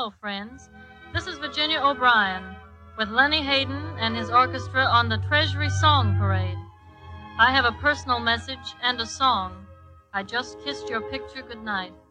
Hello, friends. This is Virginia O'Brien with Lenny Hayden and his orchestra on the Treasury Song Parade. I have a personal message and a song. I just kissed your picture goodnight.